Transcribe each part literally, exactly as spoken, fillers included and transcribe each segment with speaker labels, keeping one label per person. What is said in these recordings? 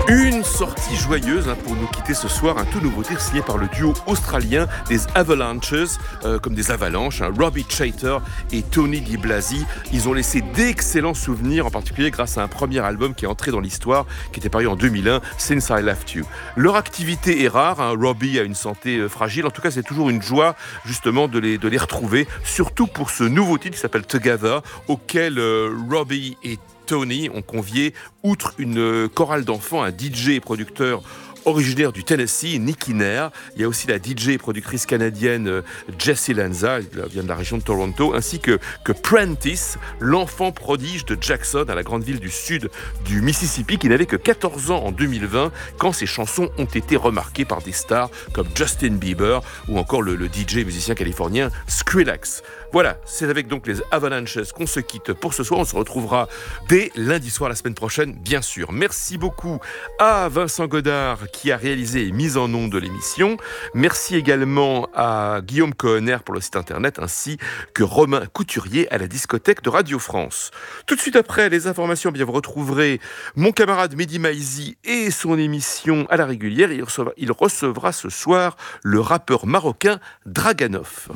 Speaker 1: Une sortie joyeuse hein, pour nous quitter ce soir, un tout nouveau titre signé par le duo australien des Avalanches, euh, comme des avalanches, hein, Robbie Chater et Tony Di Blasi. Ils ont laissé d'excellents souvenirs, en particulier grâce à un premier album qui est entré dans l'histoire, qui était paru en deux mille un, Since I Left You. Leur activité est rare, hein, Robbie a une santé euh, fragile, en tout cas c'est toujours une joie justement de les, de les retrouver, surtout pour ce nouveau titre qui s'appelle Together, auquel euh, Robbie et Tony ont convié, outre une chorale d'enfants, un D J et producteur originaire du Tennessee, Nicky Nair. Il y a aussi la D J et productrice canadienne Jessie Lanza, elle vient de la région de Toronto, ainsi que, que Prentice, l'enfant prodige de Jackson, à la grande ville du sud du Mississippi, qui n'avait que quatorze ans en deux mille vingt, quand ses chansons ont été remarquées par des stars comme Justin Bieber ou encore le, le D J musicien californien Skrillex. Voilà, c'est avec donc les Avalanches qu'on se quitte pour ce soir. On se retrouvera dès lundi soir la semaine prochaine, bien sûr. Merci beaucoup à Vincent Godard qui a réalisé et mis en ondes de l'émission. Merci également à Guillaume Cohenner pour le site internet, ainsi que Romain Couturier à la discothèque de Radio France. Tout de suite après les informations, bien vous retrouverez mon camarade Mehdi Maizi et son émission à la régulière. Il recevra, il recevra ce soir le rappeur marocain Draganov.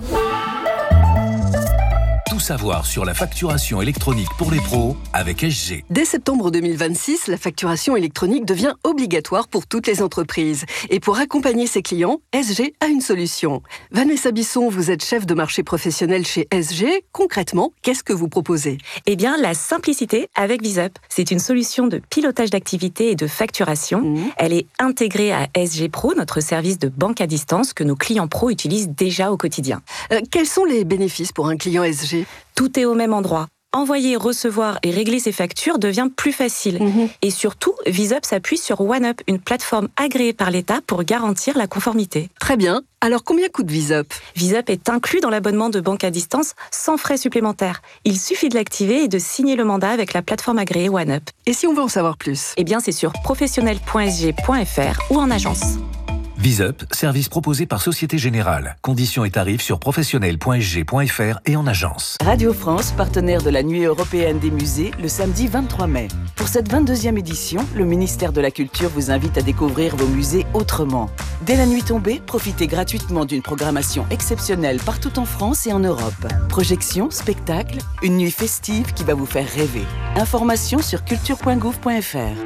Speaker 2: Tout savoir sur la facturation électronique pour les pros avec S G.
Speaker 3: Dès septembre deux mille vingt-six, la facturation électronique devient obligatoire pour toutes les entreprises. Et pour accompagner ses clients, S G a une solution. Vanessa Bisson, vous êtes chef de marché professionnel chez S G. Concrètement, qu'est-ce que vous proposez ?
Speaker 4: Eh bien, la simplicité avec VisUp. C'est une solution de pilotage d'activité et de facturation. Mmh. Elle est intégrée à S G Pro, notre service de banque à distance que nos clients pros utilisent déjà au quotidien.
Speaker 3: Euh, quels sont les bénéfices pour un client S G ?
Speaker 4: Tout est au même endroit. Envoyer, recevoir et régler ses factures devient plus facile. Mmh. Et surtout, VisUp s'appuie sur OneUp, une plateforme agréée par l'État pour garantir la conformité.
Speaker 3: Très bien. Alors, combien coûte VisUp ?
Speaker 4: VisUp est inclus dans l'abonnement de banque à distance sans frais supplémentaires. Il suffit de l'activer et de signer le mandat avec la plateforme agréée OneUp.
Speaker 3: Et si on veut en savoir plus ?
Speaker 4: Eh bien, c'est sur professionnel point s g point f r ou en agence.
Speaker 2: VisUp, service proposé par Société Générale. Conditions et tarifs sur professionnel point s g point f r et en agence.
Speaker 5: Radio France, partenaire de la Nuit européenne des musées, le samedi vingt-trois mai. Pour cette vingt-deuxième édition, le ministère de la Culture vous invite à découvrir vos musées autrement. Dès la nuit tombée, profitez gratuitement d'une programmation exceptionnelle partout en France et en Europe. Projections, spectacles, une nuit festive qui va vous faire rêver. Informations sur culture point gouv point f r.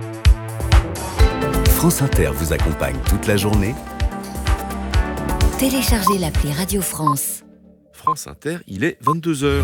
Speaker 6: France Inter vous accompagne toute la journée.
Speaker 7: Téléchargez l'appli Radio France.
Speaker 1: France Inter, il est vingt-deux heures.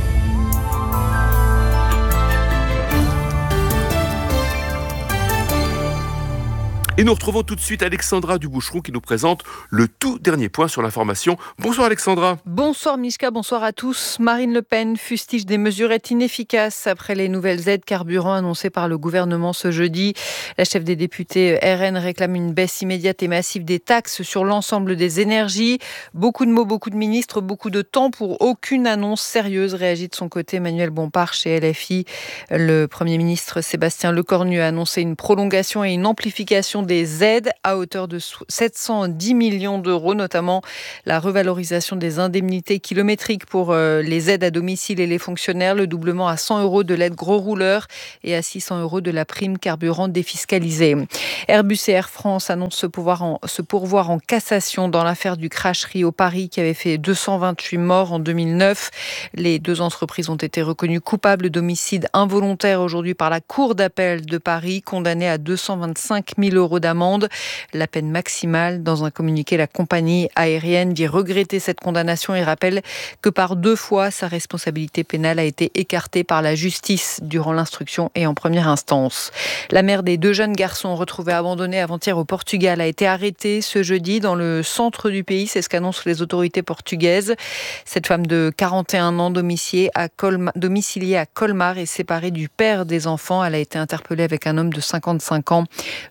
Speaker 1: Et nous retrouvons tout de suite Alexandra Duboucheron qui nous présente le tout dernier point sur l'information. Bonsoir Alexandra.
Speaker 8: Bonsoir Mishka, bonsoir à tous. Marine Le Pen fustige des mesurettes inefficaces après les nouvelles aides carburant annoncées par le gouvernement ce jeudi. La chef des députés R N réclame une baisse immédiate et massive des taxes sur l'ensemble des énergies. Beaucoup de mots, beaucoup de ministres, beaucoup de temps pour aucune annonce sérieuse, réagit de son côté Emmanuel Bompard chez L F I. Le Premier ministre Sébastien Lecornu a annoncé une prolongation et une amplification des aides à hauteur de sept cent dix millions d'euros, notamment la revalorisation des indemnités kilométriques pour les aides à domicile et les fonctionnaires, le doublement à cent euros de l'aide gros rouleur et à six cents euros de la prime carburant défiscalisée. Airbus et Air France annoncent se pourvoir en, se pourvoir en cassation dans l'affaire du crash Rio Paris qui avait fait deux cent vingt-huit morts en deux mille neuf. Les deux entreprises ont été reconnues coupables d'homicide involontaire aujourd'hui par la Cour d'appel de Paris, condamnées à deux cent vingt-cinq mille euros d'amende, la peine maximale. Dans un communiqué, la compagnie aérienne dit regretter cette condamnation et rappelle que par deux fois, sa responsabilité pénale a été écartée par la justice durant l'instruction et en première instance. La mère des deux jeunes garçons retrouvés abandonnés avant-hier au Portugal a été arrêtée ce jeudi dans le centre du pays. C'est ce qu'annoncent les autorités portugaises. Cette femme de quarante et un ans domiciliée à Colmar, domiciliée à Colmar et séparée du père des enfants. Elle a été interpellée avec un homme de cinquante-cinq ans. Le parquet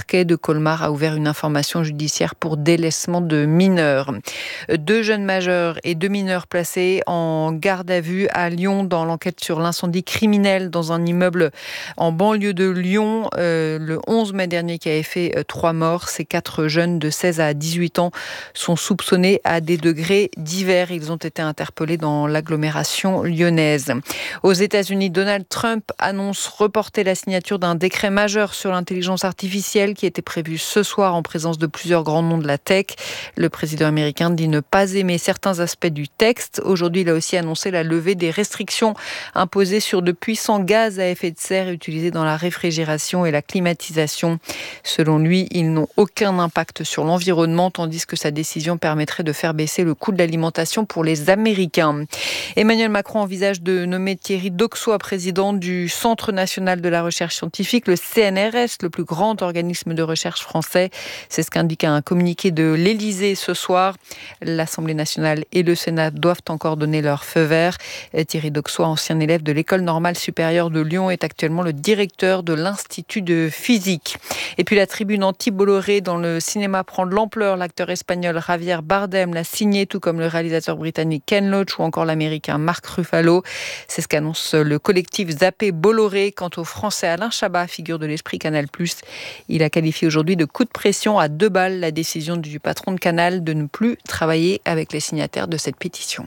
Speaker 8: parquet de Colmar a ouvert une information judiciaire pour délaissement de mineurs. Deux jeunes majeurs et deux mineurs placés en garde à vue à Lyon dans l'enquête sur l'incendie criminel dans un immeuble en banlieue de Lyon euh, le onze mai dernier qui avait fait euh, trois morts. Ces quatre jeunes de seize à dix-huit ans sont soupçonnés à des degrés divers. Ils ont été interpellés dans l'agglomération lyonnaise. Aux États-Unis, Donald Trump annonce reporter la signature d'un décret majeur sur l'intelligence artificielle qui était prévu ce soir en présence de plusieurs grands noms de la tech. Le président américain dit ne pas aimer certains aspects du texte. Aujourd'hui, il a aussi annoncé la levée des restrictions imposées sur de puissants gaz à effet de serre utilisés dans la réfrigération et la climatisation. Selon lui, ils n'ont aucun impact sur l'environnement, tandis que sa décision permettrait de faire baisser le coût de l'alimentation pour les Américains. Emmanuel Macron envisage de nommer Thierry Doxois président du Centre national de la recherche scientifique, le C N R S, le plus grand organisme de recherche français. C'est ce qu'indique un communiqué de l'Élysée ce soir. L'Assemblée nationale et le Sénat doivent encore donner leur feu vert. Thierry Doxois, ancien élève de l'École normale supérieure de Lyon, est actuellement le directeur de l'Institut de physique. Et puis la tribune anti-Bolloré dans le cinéma prend de l'ampleur. L'acteur espagnol Javier Bardem l'a signé, tout comme le réalisateur britannique Ken Loach ou encore l'américain Mark Ruffalo. C'est ce qu'annonce le collectif Zappé Bolloré. Quant au français Alain Chabat, figure de l'esprit Canal plus, il a qualifié aujourd'hui de coup de pression à deux balles la décision du patron de Canal de ne plus travailler avec les signataires de cette pétition.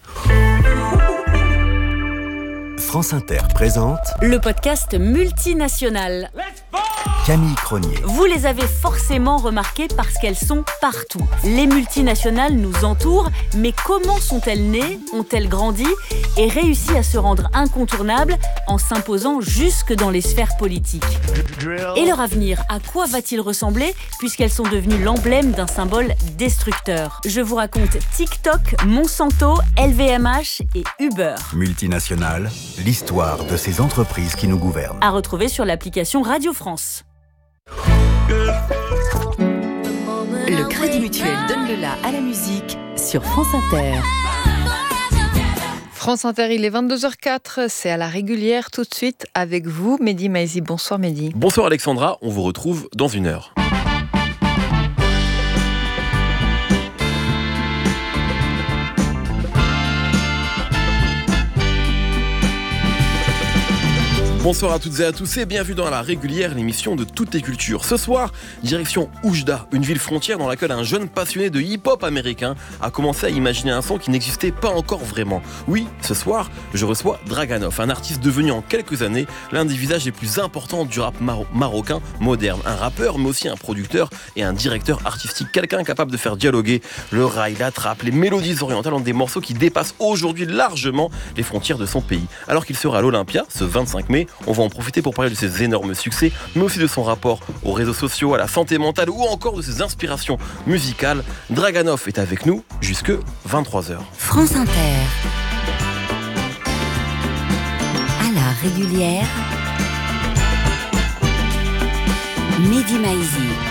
Speaker 6: France Inter présente
Speaker 9: le podcast multinational.
Speaker 6: Camille Cronier.
Speaker 9: Vous les avez forcément remarquées parce qu'elles sont partout. Les multinationales nous entourent, mais comment sont-elles nées, ont-elles grandi et réussi à se rendre incontournables en s'imposant jusque dans les sphères politiques ? Et leur avenir, à quoi va-t-il ressembler puisqu'elles sont devenues l'emblème d'un symbole destructeur ? Je vous raconte TikTok, Monsanto, L V M H et Uber.
Speaker 6: Multinationales, l'histoire de ces entreprises qui nous gouvernent.
Speaker 9: À retrouver sur l'application Radio France.
Speaker 5: Le Crédit Mutuel donne le la à la musique sur France Inter.
Speaker 8: France Inter, il est vingt-deux heures quatre, c'est à la régulière tout de suite avec vous, Mehdi Maizi. Bonsoir Mehdi.
Speaker 10: Bonsoir Alexandra, on vous retrouve dans une heure. Bonsoir à toutes et à tous et bienvenue dans La Régulière, l'émission de toutes les cultures. Ce soir, direction Oujda, une ville frontière dans laquelle un jeune passionné de hip-hop américain a commencé à imaginer un son qui n'existait pas encore vraiment. Oui, ce soir, je reçois Draganov, un artiste devenu en quelques années l'un des visages les plus importants du rap maro- marocain moderne. Un rappeur, mais aussi un producteur et un directeur artistique. Quelqu'un capable de faire dialoguer le rail, la trap, les mélodies orientales dans des morceaux qui dépassent aujourd'hui largement les frontières de son pays. Alors qu'il sera à l'Olympia, ce vingt-cinq mai, on va en profiter pour parler de ses énormes succès, mais aussi de son rapport aux réseaux sociaux, à la santé mentale ou encore de ses inspirations musicales. Draganov est avec nous jusque vingt-trois heures.
Speaker 7: France Inter. À la régulière, Mehdi Maizi.